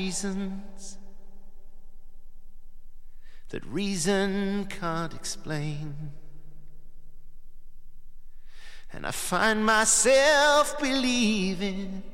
reasons that reason can't explain. And I find myself believing